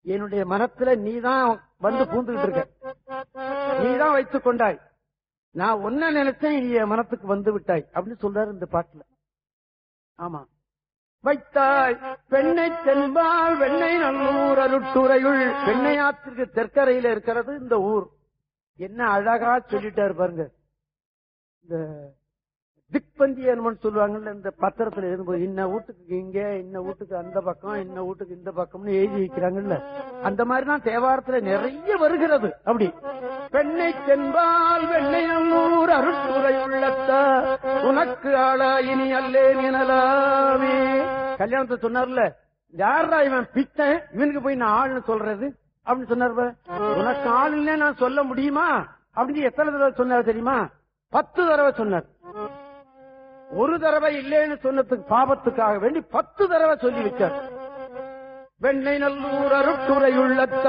என்னுடைய மனத்துல நீதான் வந்து பூந்துகிட்டு இருக்க, நீதான் வைத்துக் கொண்டாய், நான் ஒன்ன நினைச்சேன், நீ என் மனத்துக்கு வந்து விட்டாய் அப்படின்னு சொல்றாரு இந்த பாட்டுல. ஆமா, வைத்தாய் பெண்ணை தென்பால் வெண்ணை நல்லூர் அருட்டுறையுள். பெண்ணையாத்திற்கு தெற்கரையில இருக்கிறது இந்த ஊர். என்ன அழகா சொல்லிட்டாரு பாருங்க. இந்த திக்பந்தியன்னு சொல்லுவாங்கல்ல, இந்த பத்திரத்துல எழுதும்போது இன்ன வீட்டுக்கு இங்க, இன்ன வீட்டுக்கு அந்த பக்கம், இன்ன வீட்டுக்கு இந்த பக்கம்னு எழுதி வைக்கிறாங்கல்ல, அந்த மாதிரிதான் தேவாரத்துல நிறைய வருகிறது. அப்படி பெண்ணை தென்பால் வெண்ணை நல்லூர் அருட்டுரை உள்ளத்த உனக்கு ஆளா இனி அல்லேன் எனலாமே. கல்யாணத்தை சொன்னார்ல, யாரா இவன் பித்தன், இவனுக்கு போய் நான் ஆள்னு சொல்றது அப்படின்னு சொன்னார். உனக்கு ஆளுன்னே நான் சொல்ல முடியுமா அப்படின்னு எத்தனை தடவை சொன்னார் தெரியுமா? 10 தடவை சொன்னார். ஒரு தடவை இல்லைன்னு சொன்னதுக்கு பாவத்துக்காக வேண்டி 10 தடவை சொல்லி வச்சார். வெண்ணை நல்லூர் அருட்டுரை உள்ளத்த